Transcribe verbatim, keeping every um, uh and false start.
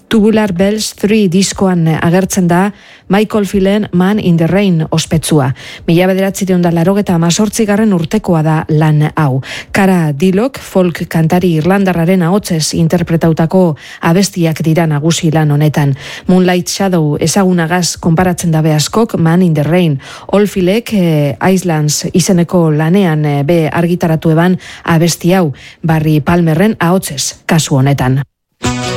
Tubular Bells three diskoan agertzen da Michael Filen Man in the Rain ospetsua. Mila bederatzireun da larogeta amazortzigarren urtekoa da lan hau. Cara Dillok, folk kantari irlandarraren ahotsez interpretautako abestiak dira nagusi lan honetan. Moonlight Shadow ezagunagaz konparatzen dabe askok Man in the Rain. Olfilek eh, Islands izeneko lanean eh, be argitaratu eban abesti hau, Barry Palmerren ahotsez kasu honetan.